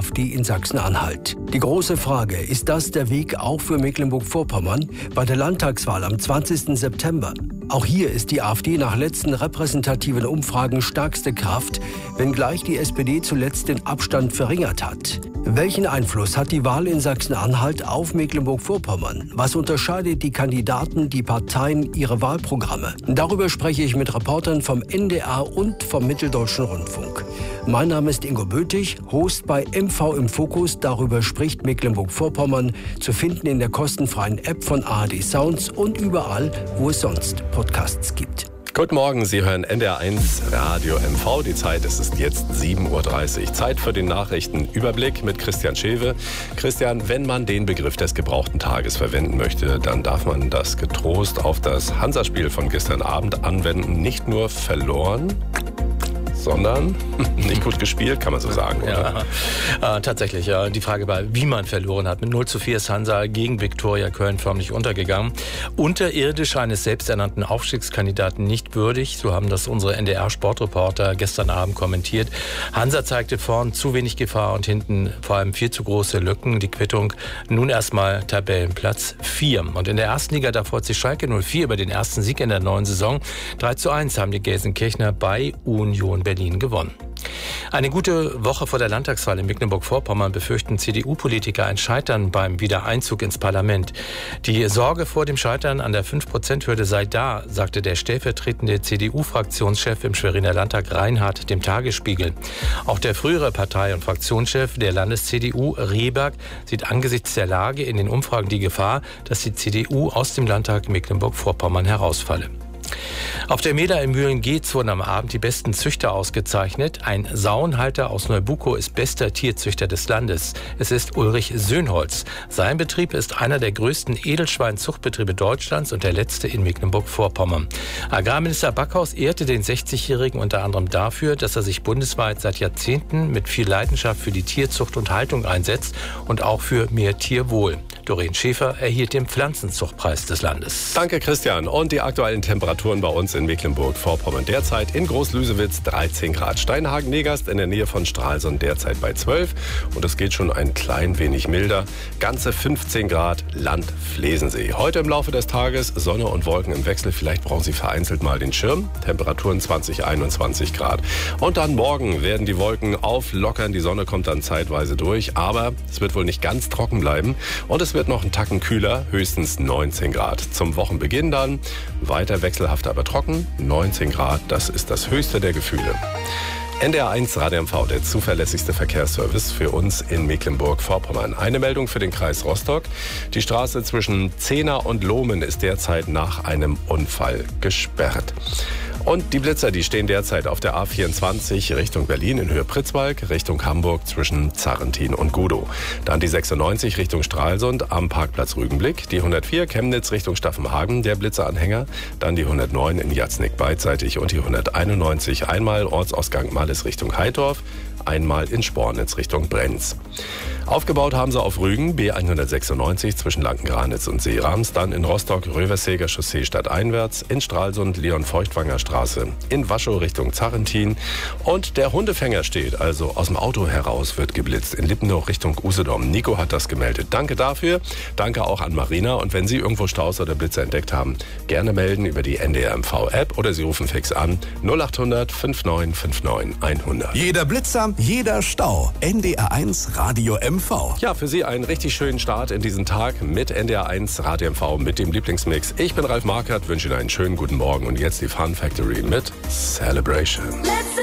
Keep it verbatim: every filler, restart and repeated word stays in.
AfD in Sachsen-Anhalt. Die große Frage, ist das der Weg auch für Mecklenburg-Vorpommern bei der Landtagswahl am zwanzigsten September? Auch hier ist die AfD nach letzten repräsentativen Umfragen stärkste Kraft, wenngleich die S P D zuletzt den Abstand verringert hat. Welchen Einfluss hat die Wahl in Sachsen-Anhalt auf Mecklenburg-Vorpommern? Was unterscheidet die Kandidaten, die Parteien, ihre Wahlprogramme? Darüber spreche ich mit Reportern vom N D R und vom Mitteldeutschen Rundfunk. Mein Name ist Ingo Bötig, Host bei M V im Fokus. Darüber spricht Mecklenburg-Vorpommern, zu finden in der kostenfreien App von A R D Sounds und überall, wo es sonst Podcasts gibt. Guten Morgen, Sie hören N D R eins Radio M V. Die Zeit ist, ist jetzt sieben Uhr dreißig. Zeit für den Nachrichtenüberblick mit Christian Schewe. Christian, wenn man den Begriff des gebrauchten Tages verwenden möchte, dann darf man das getrost auf das Hansa-Spiel von gestern Abend anwenden. Nicht nur verloren, sondern nicht gut gespielt, kann man so sagen, oder? Ja, äh, tatsächlich. Ja. Die Frage war, wie man verloren hat. Mit null zu vier ist Hansa gegen Viktoria Köln förmlich untergegangen. Unterirdisch eines selbsternannten Aufstiegskandidaten nicht würdig, so haben das unsere N D R-Sportreporter gestern Abend kommentiert. Hansa zeigte vorn zu wenig Gefahr und hinten vor allem viel zu große Lücken. Die Quittung nun erstmal Tabellenplatz vier. Und in der ersten Liga, da freut sich Schalke null vier über den ersten Sieg in der neuen Saison. drei zu eins haben die Gelsenkirchener bei Union Berlin Berlin gewonnen. Eine gute Woche vor der Landtagswahl in Mecklenburg-Vorpommern befürchten C D U-Politiker ein Scheitern beim Wiedereinzug ins Parlament. Die Sorge vor dem Scheitern an der fünf Prozent Hürde sei da, sagte der stellvertretende C D U-Fraktionschef im Schweriner Landtag Reinhardt dem Tagesspiegel. Auch der frühere Partei- und Fraktionschef der Landes-C D U, Rehberg, sieht angesichts der Lage in den Umfragen die Gefahr, dass die C D U aus dem Landtag Mecklenburg-Vorpommern herausfalle. Auf der Mela in Mühlen-Geetz wurden am Abend die besten Züchter ausgezeichnet. Ein Sauenhalter aus Neubukow ist bester Tierzüchter des Landes. Es ist Ulrich Söhnholz. Sein Betrieb ist einer der größten Edelschweinzuchtbetriebe Deutschlands und der letzte in Mecklenburg-Vorpommern. Agrarminister Backhaus ehrte den sechzigjährigen unter anderem dafür, dass er sich bundesweit seit Jahrzehnten mit viel Leidenschaft für die Tierzucht und Haltung einsetzt und auch für mehr Tierwohl. Doreen Schäfer erhielt den Pflanzenzuchtpreis des Landes. Danke, Christian. Und die aktuellen Temperaturen bei uns in Mecklenburg-Vorpommern. Derzeit in Groß-Lüsewitz dreizehn Grad. Steinhagen-Negast in der Nähe von Stralsund derzeit bei zwölf. Und es geht schon ein klein wenig milder. Ganze fünfzehn Grad Land Flesensee. Heute im Laufe des Tages Sonne und Wolken im Wechsel. Vielleicht brauchen Sie vereinzelt mal den Schirm. Temperaturen zwanzig, einundzwanzig Grad. Und dann morgen werden die Wolken auflockern. Die Sonne kommt dann zeitweise durch. Aber es wird wohl nicht ganz trocken bleiben. Und es wird noch einen Tacken kühler, höchstens neunzehn Grad. Zum Wochenbeginn dann weiter wechselhaft, aber trocken, neunzehn Grad, das ist das höchste der Gefühle. N D R eins Radio M V, der zuverlässigste Verkehrsservice für uns in Mecklenburg-Vorpommern. Eine Meldung für den Kreis Rostock. Die Straße zwischen Zehna und Lohmen ist derzeit nach einem Unfall gesperrt. Und die Blitzer, die stehen derzeit auf der A vierundzwanzig Richtung Berlin in Höhe Pritzwalk, Richtung Hamburg zwischen Zarrentin und Gudow. Dann die sechsundneunzig Richtung Stralsund am Parkplatz Rügenblick, die hundertvier Chemnitz Richtung Staffenhagen, der Blitzeranhänger, dann die hundertneun in Jatznick beidseitig und die hunderteinundneunzig einmal Ortsausgang Malles Richtung Heidorf, einmal in Spornitz Richtung Brenz. Aufgebaut haben sie auf Rügen B hundertsechsundneunzig zwischen Lanken-Granitz und Seerams, dann in Rostock Röversäger Chaussee stadteinwärts, in Stralsund Leon-Feuchtwanger Straße, in Waschow Richtung Zarrentin und der Hundefänger steht, also aus dem Auto heraus wird geblitzt, in Lippenow Richtung Usedom. Nico hat das gemeldet. Danke dafür, danke auch an Marina und wenn Sie irgendwo Staus oder Blitzer entdeckt haben, gerne melden über die N D R M V App oder Sie rufen fix an null achthundert fünfundneunzig neunundfünfzig hundert. Jeder Blitzer, jeder Stau. N D R eins Radio M V. Ja, für Sie einen richtig schönen Start in diesen Tag mit N D R eins Radio M V mit dem Lieblingsmix. Ich bin Ralf Markert, wünsche Ihnen einen schönen guten Morgen und jetzt die Fun Factory mit Celebration.